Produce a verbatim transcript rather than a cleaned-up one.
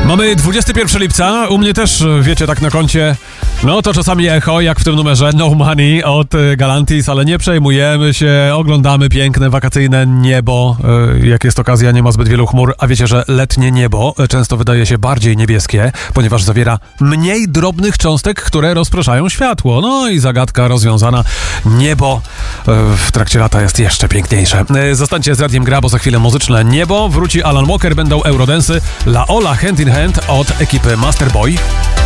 Mamy dwudziestego pierwszego lipca, u mnie też, wiecie, tak na koncie, no to czasami echo, jak w tym numerze No Money od Galantis, ale nie przejmujemy się, oglądamy piękne, wakacyjne niebo, jak jest okazja, nie ma zbyt wielu chmur, a wiecie, że letnie niebo często wydaje się bardziej niebieskie, ponieważ zawiera mniej drobnych cząstek, które rozpraszają światło. No i zagadka rozwiązana, niebo w trakcie lata jest jeszcze piękniejsze. Zostańcie z Radiem Gra, bo za chwilę muzyczne niebo, wróci Alan Walker, będą Eurodensy, La Ola Hand in Hand od ekipy Masterboy.